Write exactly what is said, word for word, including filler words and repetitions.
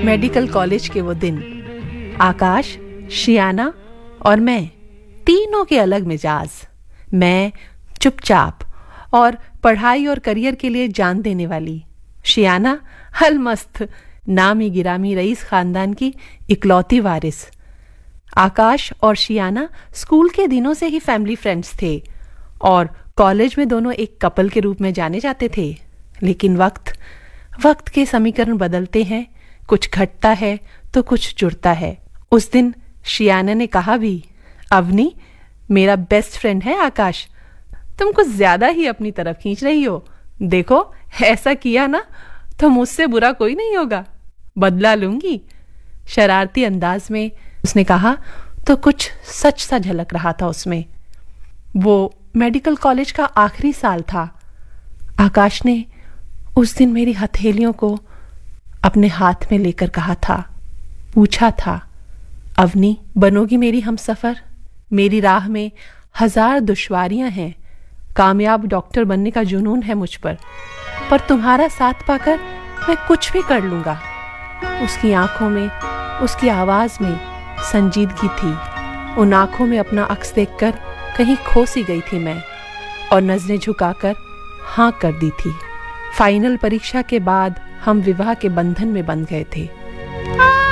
Medical college के वो दिन। आकाश, शियाना और मैं, तीनों के अलग मिजाज। मैं चुपचाप और पढ़ाई और करियर के लिए जान देने वाली। शियाना हलमस्त, नामी गिरामी रईस खानदान की इकलौती वारिस। आकाश और शियाना स्कूल के दिनों से ही फैमिली फ्रेंड्स थे और कॉलेज में दोनों एक कपल के रूप में जाने जाते थे। लेकिन वक्त वक्त के समीकरण बदलते हैं, कुछ घटता है तो कुछ जुड़ता है। उस दिन शियाना ने कहा भी, अवनी, मेरा बेस्ट फ्रेंड है आकाश, तुम कुछ ज्यादा ही अपनी तरफ खींच रही हो। देखो, ऐसा किया ना तो मुझसे बुरा कोई नहीं होगा, बदला लूंगी। शरारती अंदाज में उसने कहा तो कुछ सच सा झलक रहा था उसमें। वो मेडिकल कॉलेज का आखिरी साल था। आकाश ने उस दिन मेरी हथेलियों को अपने हाथ में लेकर कहा था, पूछा था, अवनी, बनोगी मेरी हमसफर? मेरी राह में हजार दुश्वारियां हैं, कामयाब डॉक्टर बनने का जुनून है मुझ पर, पर तुम्हारा साथ पाकर मैं कुछ भी कर लूंगा। उसकी आंखों में, उसकी आवाज में संजीदगी थी। उन आंखों में अपना अक्स देखकर कहीं खो सी गई थी मैं और नजरें झुकाकर हाँ कर दी थी। फाइनल परीक्षा के बाद हम विवाह के बंधन में बंध गए थे।